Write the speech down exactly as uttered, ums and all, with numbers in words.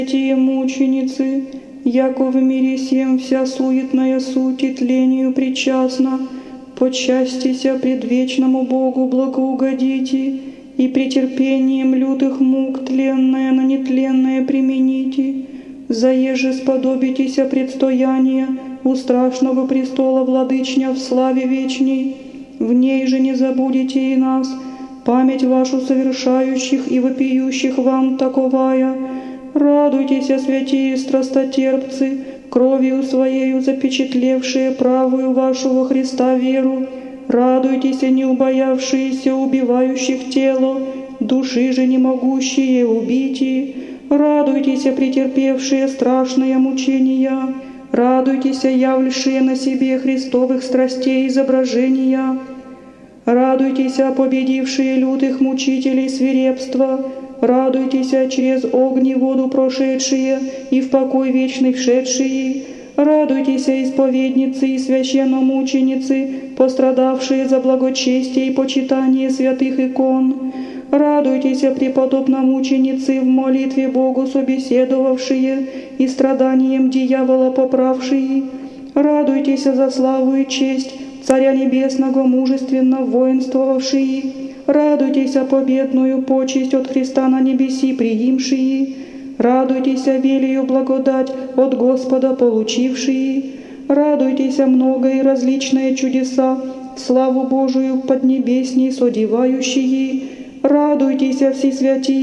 Святие мученицы, яко в мире сем вся суетная суть и тлению причастна, почастися предвечному Богу благоугодите, и претерпением лютых мук тленное на нетленное примените, заеже сподобитеся предстояния у страшного престола владычня в славе вечней, в ней же не забудете и нас, память вашу совершающих и вопиющих вам таковая. Радуйтесь, святые страстотерпцы, кровью своею запечатлевшие правую вашу во Христа веру. Радуйтесь, не убоявшиеся убивающих тело, души же не могущие убить. Радуйтесь, претерпевшие страшные мучения. Радуйтесь, являвшие на себе Христовых страстей изображения. Радуйтесь, победившие лютых мучителей свирепства. Радуйтесь, через огонь и воду прошедшие и в покой вечный вшедшие. Радуйтесь, исповедницы и священномученицы, пострадавшие за благочестие и почитание святых икон. Радуйтесь, преподобномученицы, в молитве Богу собеседовавшие и страданием дьявола поправшие. Радуйтесь за славу и честь Царя Небесного мужественно воинствовавшие. Радуйтесь, победную почесть от Христа на небеси приимшие. Радуйтесь, велию благодать от Господа получившие. Радуйтесь, много и различные чудеса, славу Божию поднебесней содевающие. Радуйтесь, все святые,